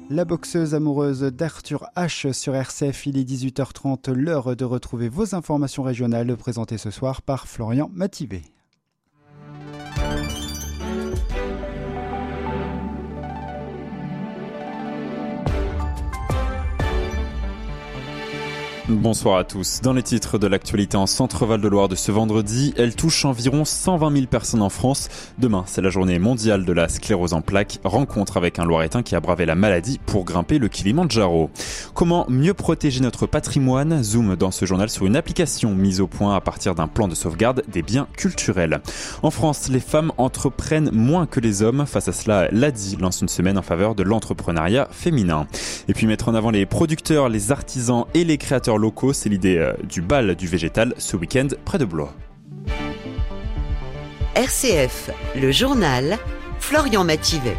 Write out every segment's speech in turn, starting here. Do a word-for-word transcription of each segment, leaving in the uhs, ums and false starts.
La boxeuse amoureuse d'Arthur H sur R C F, il est dix-huit heures trente, l'heure de retrouver vos informations régionales présentées ce soir par Florian Mativet. Bonsoir à tous. Dans les titres de l'actualité en Centre-Val de Loire de ce vendredi, elle touche environ cent vingt mille personnes en France. Demain, c'est la journée mondiale de la sclérose en plaques. Rencontre avec un Loiretain qui a bravé la maladie pour grimper le Kilimandjaro. Comment mieux protéger notre patrimoine? Zoom dans ce journal sur une application mise au point à partir d'un plan de sauvegarde des biens culturels. En France, les femmes entreprennent moins que les hommes. Face à cela, l'A D I lance une semaine en faveur de l'entrepreneuriat féminin. Et puis mettre en avant les producteurs, les artisans et les créateurs locaux, c'est l'idée euh, du bal du végétal ce week-end près de Blois. R C F, le journal, Florian Mativet.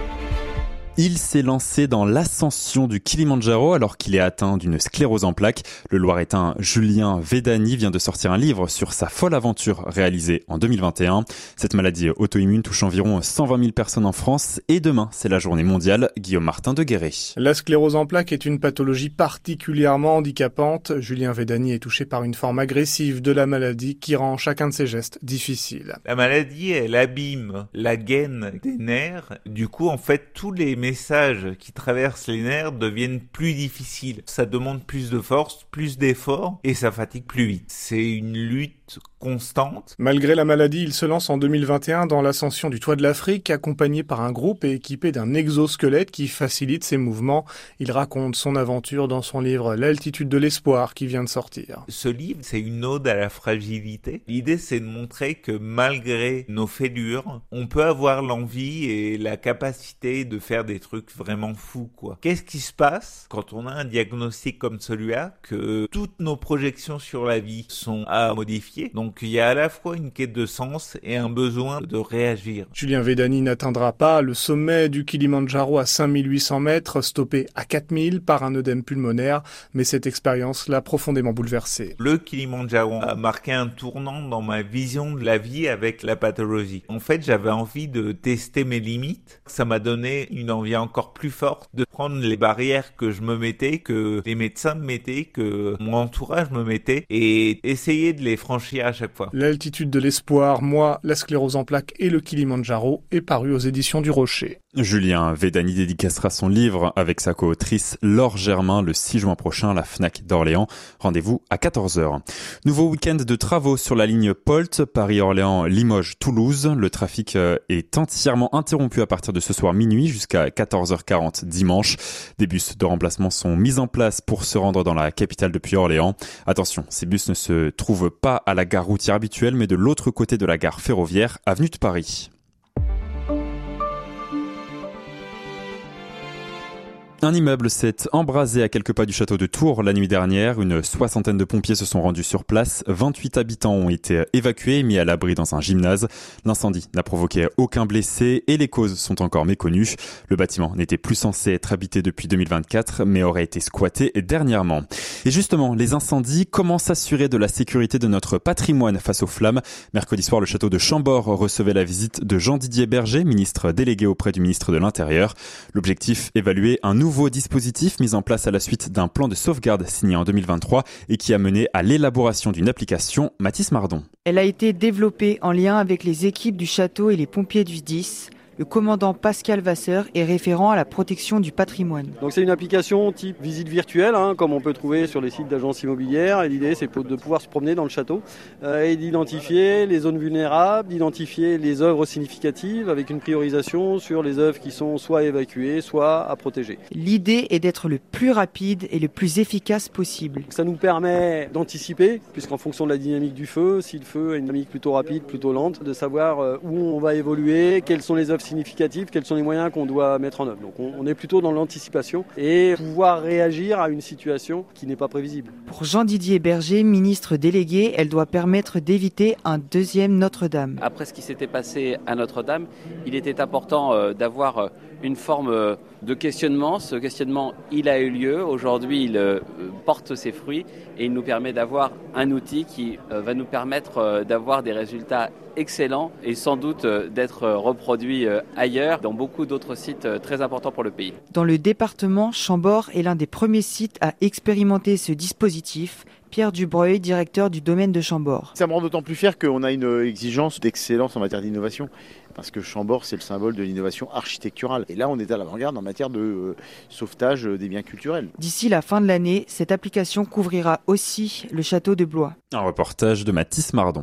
Il s'est lancé dans l'ascension du Kilimandjaro alors qu'il est atteint d'une sclérose en plaques. Le Loiretain Julien Védani vient de sortir un livre sur sa folle aventure réalisée en deux mille vingt et un. Cette maladie auto-immune touche environ cent vingt mille personnes en France et demain, c'est la journée mondiale. Guillaume Martin de Guéret. La sclérose en plaques est une pathologie particulièrement handicapante. Julien Védani est touché par une forme agressive de la maladie qui rend chacun de ses gestes difficile. La maladie, elle abîme la gaine des nerfs. Du coup, en fait, tous les messages qui traversent les nerfs deviennent plus difficiles. Ça demande plus de force, plus d'efforts et ça fatigue plus vite. C'est une lutte constante. Malgré la maladie, il se lance en deux mille vingt et un dans l'ascension du toit de l'Afrique, accompagné par un groupe et équipé d'un exosquelette qui facilite ses mouvements. Il raconte son aventure dans son livre L'altitude de l'espoir qui vient de sortir. Ce livre, c'est une ode à la fragilité. L'idée, c'est de montrer que malgré nos fêlures, on peut avoir l'envie et la capacité de faire des trucs vraiment fous, quoi. Qu'est-ce qui se passe quand on a un diagnostic comme celui-là, que toutes nos projections sur la vie sont à modifier? Donc il y a à la fois une quête de sens et un besoin de réagir. Julien Védani n'atteindra pas le sommet du Kilimandjaro à cinq mille huit cents mètres, stoppé à quatre mille par un œdème pulmonaire, mais cette expérience l'a profondément bouleversé. Le Kilimandjaro a marqué un tournant dans ma vision de la vie avec la pathologie. En fait, j'avais envie de tester mes limites. Ça m'a donné une envie encore plus forte de prendre les barrières que je me mettais, que les médecins me mettaient, que mon entourage me mettait et essayer de les franchir à chaque fois. L'altitude de l'espoir, moi, la sclérose en plaques et le Kilimandjaro est paru aux éditions du Rocher. Julien Védani dédicacera son livre avec sa co-autrice Laure Germain le six juin prochain à la Fnac d'Orléans. Rendez-vous à quatorze heures. Nouveau week-end de travaux sur la ligne Polt, Paris-Orléans-Limoges-Toulouse. Le trafic est entièrement interrompu à partir de ce soir minuit jusqu'à quatorze heures quarante dimanche. Des bus de remplacement sont mis en place pour se rendre dans la capitale depuis Orléans. Attention, ces bus ne se trouvent pas à la gare routière habituelle, mais de l'autre côté de la gare ferroviaire, avenue de Paris. Un immeuble s'est embrasé à quelques pas du château de Tours la nuit dernière. Une soixantaine de pompiers se sont rendus sur place. vingt-huit habitants ont été évacués et mis à l'abri dans un gymnase. L'incendie n'a provoqué aucun blessé et les causes sont encore méconnues. Le bâtiment n'était plus censé être habité depuis deux mille vingt-quatre, mais aurait été squatté dernièrement. Et justement, les incendies, comment s'assurer de la sécurité de notre patrimoine face aux flammes? Mercredi soir, le château de Chambord recevait la visite de Jean-Didier Berger, ministre délégué auprès du ministre de l'Intérieur. L'objectif, évaluer un nouveau nouveau dispositif mis en place à la suite d'un plan de sauvegarde signé en deux mille vingt-trois et qui a mené à l'élaboration d'une application. Mathis Mardon. Elle a été développée en lien avec les équipes du château et les pompiers du S D I S. Le commandant Pascal Vasseur est référent à la protection du patrimoine. Donc c'est une application type visite virtuelle, hein, comme on peut trouver sur les sites d'agences immobilières. Et l'idée, c'est de pouvoir se promener dans le château euh, et d'identifier les zones vulnérables, d'identifier les œuvres significatives avec une priorisation sur les œuvres qui sont soit évacuées, soit à protéger. L'idée est d'être le plus rapide et le plus efficace possible. Ça nous permet d'anticiper, puisqu'en fonction de la dynamique du feu, si le feu a une dynamique plutôt rapide, plutôt lente, de savoir où on va évoluer, quelles sont les œuvres significatives, quels sont les moyens qu'on doit mettre en œuvre. Donc on, on est plutôt dans l'anticipation et pouvoir réagir à une situation qui n'est pas prévisible. Pour Jean-Didier Berger, ministre délégué, elle doit permettre d'éviter un deuxième Notre-Dame. Après ce qui s'était passé à Notre-Dame, il était important euh, d'avoir euh, une forme euh, de questionnement. Ce questionnement, il a eu lieu. Aujourd'hui, il euh, porte ses fruits et il nous permet d'avoir un outil qui euh, va nous permettre euh, d'avoir des résultats excellent et sans doute d'être reproduit ailleurs, dans beaucoup d'autres sites très importants pour le pays. Dans le département, Chambord est l'un des premiers sites à expérimenter ce dispositif. Pierre Dubreuil, directeur du domaine de Chambord. Ça me rend d'autant plus fier qu'on a une exigence d'excellence en matière d'innovation, parce que Chambord, c'est le symbole de l'innovation architecturale. Et là, on est à l'avant-garde en matière de euh, sauvetage des biens culturels. D'ici la fin de l'année, cette application couvrira aussi le château de Blois. Un reportage de Mathis Mardon.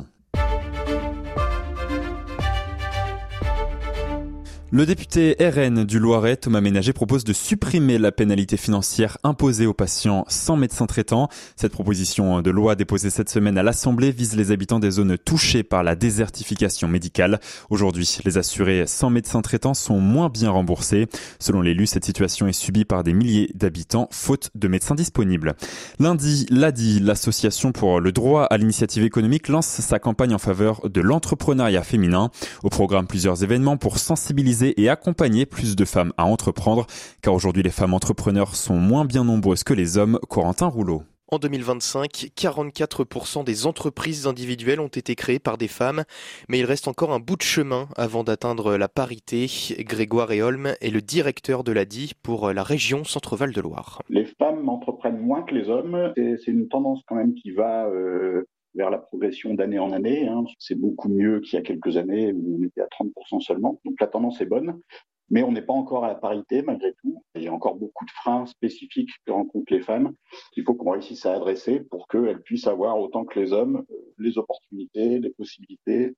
Le député R N du Loiret, Thomas Ménager, propose de supprimer la pénalité financière imposée aux patients sans médecin traitant. Cette proposition de loi déposée cette semaine à l'Assemblée vise les habitants des zones touchées par la désertification médicale. Aujourd'hui, les assurés sans médecin traitant sont moins bien remboursés. Selon l'élu, cette situation est subie par des milliers d'habitants, faute de médecins disponibles. Lundi, l'A D I, l'association pour le droit à l'initiative économique, lance sa campagne en faveur de l'entrepreneuriat féminin. Au programme, plusieurs événements pour sensibiliser et accompagner plus de femmes à entreprendre, car aujourd'hui les femmes entrepreneurs sont moins bien nombreuses que les hommes. Corentin Rouleau. En deux mille vingt-cinq, quarante-quatre pour cent des entreprises individuelles ont été créées par des femmes, mais il reste encore un bout de chemin avant d'atteindre la parité. Grégoire Eholm est le directeur de l'A D I pour la région Centre-Val de Loire. Les femmes entreprennent moins que les hommes, et c'est une tendance quand même qui va euh, vers la progression d'année en année. Hein. C'est beaucoup mieux qu'il y a quelques années où on était à trente pour cent seulement, donc la tendance est bonne. Mais on n'est pas encore à la parité malgré tout. Il y a encore beaucoup de freins spécifiques que rencontrent les femmes qu'il faut qu'on réussisse à adresser pour qu'elles puissent avoir autant que les hommes les opportunités, les possibilités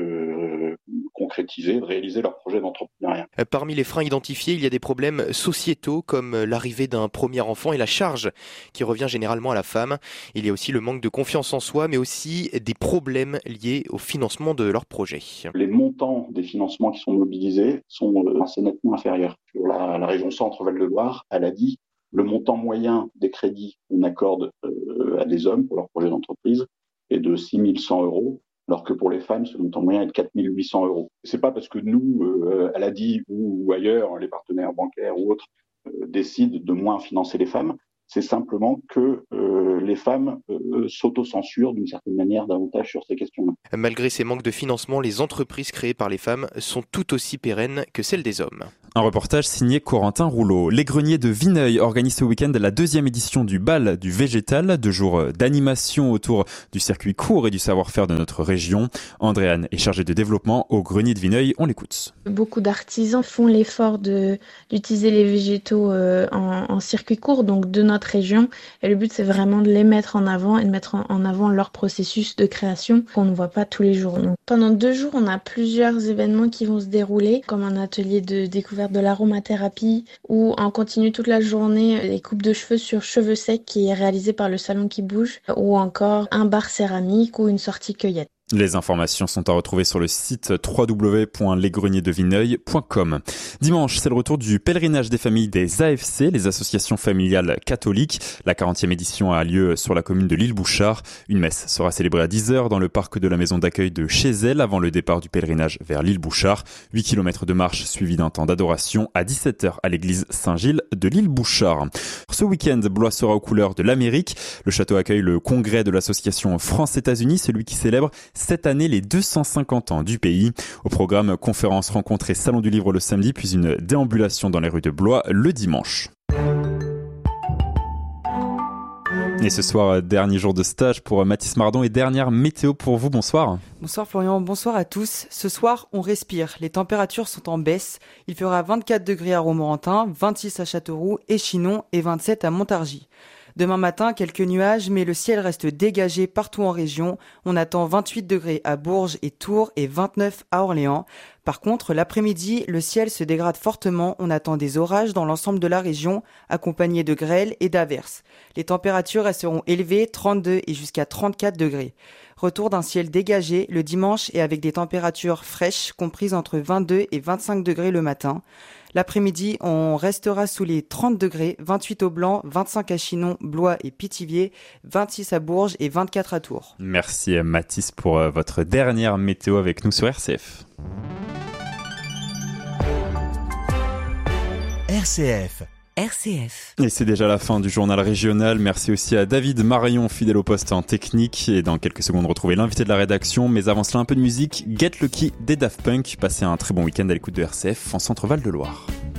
de concrétiser, de réaliser leur projet d'entrepreneuriat. Parmi les freins identifiés, il y a des problèmes sociétaux comme l'arrivée d'un premier enfant et la charge qui revient généralement à la femme. Il y a aussi le manque de confiance en soi, mais aussi des problèmes liés au financement de leur projet. Les montants des financements qui sont mobilisés sont assez nettement inférieurs. Pour la, la région Centre-Val de Loire, elle a dit le montant moyen des crédits qu'on accorde euh, à des hommes pour leur projet d'entreprise est de six mille cent euros, alors que pour les femmes, ce montant moyen est de quatre mille huit cents euros. C'est pas parce que nous, euh, à l'A D I ou, ou ailleurs, les partenaires bancaires ou autres, euh, décident de moins financer les femmes, c'est simplement que euh, les femmes euh, s'autocensurent d'une certaine manière davantage sur ces questions-là. Malgré ces manques de financement, les entreprises créées par les femmes sont tout aussi pérennes que celles des hommes. Un reportage signé Corentin Rouleau. Les Greniers de Vineuil organisent ce week-end la deuxième édition du bal du végétal, deux jours d'animation autour du circuit court et du savoir-faire de notre région. Andréane est chargée de développement au Grenier de Vineuil. On l'écoute. Beaucoup d'artisans font l'effort de, d'utiliser les végétaux euh, en, en circuit court, donc de notre région. Et le but, c'est vraiment de les mettre en avant et de mettre en, en avant leur processus de création qu'on ne voit pas tous les jours. Donc, pendant deux jours, on a plusieurs événements qui vont se dérouler, comme un atelier de découverte de l'aromathérapie ou en continu toute la journée des coupes de cheveux sur cheveux secs qui est réalisé par le salon qui bouge ou encore un bar céramique ou une sortie cueillette. Les informations sont à retrouver sur le site w w w point les greniers de vineuil point com. Dimanche, c'est le retour du pèlerinage des familles des A F C, les associations familiales catholiques. La quarantième édition a lieu sur la commune de l'Île-Bouchard. Une messe sera célébrée à dix heures dans le parc de la maison d'accueil de Chézel avant le départ du pèlerinage vers l'Île-Bouchard. huit kilomètres de marche suivi d'un temps d'adoration à dix-sept heures à l'église Saint-Gilles de l'Île-Bouchard. Ce week-end, Blois sera aux couleurs de l'Amérique. Le château accueille le congrès de l'association France-États-Unis, celui qui célèbre cette année les deux cent cinquante ans du pays. Au programme, conférences, rencontres et salon du livre le samedi, puis une déambulation dans les rues de Blois le dimanche. Et ce soir, dernier jour de stage pour Mathis Mardon et dernière météo pour vous. Bonsoir. Bonsoir Florian, bonsoir à tous. Ce soir, on respire. Les températures sont en baisse. Il fera vingt-quatre degrés à Romorantin, vingt-six à Châteauroux et Chinon et vingt-sept à Montargis. Demain matin, quelques nuages, mais le ciel reste dégagé partout en région. On attend vingt-huit degrés à Bourges et Tours et vingt-neuf à Orléans. Par contre, l'après-midi, le ciel se dégrade fortement. On attend des orages dans l'ensemble de la région, accompagnés de grêles et d'averses. Les températures resteront élevées, trente-deux et jusqu'à trente-quatre degrés. Retour d'un ciel dégagé le dimanche et avec des températures fraîches comprises entre vingt-deux et vingt-cinq degrés le matin. L'après-midi, on restera sous les trente degrés, vingt-huit au Blanc, vingt-cinq à Chinon, Blois et Pithiviers, vingt-six à Bourges et vingt-quatre à Tours. Merci Mathis pour votre dernière météo avec nous sur R C F. R C F, R C F. Et c'est déjà la fin du journal régional. Merci aussi à David Marion, fidèle au poste en technique. Et dans quelques secondes, retrouver l'invité de la rédaction. Mais avant cela, un peu de musique. Get Lucky des Daft Punk. Passez un très bon week-end à l'écoute de R C F en Centre-Val de Loire.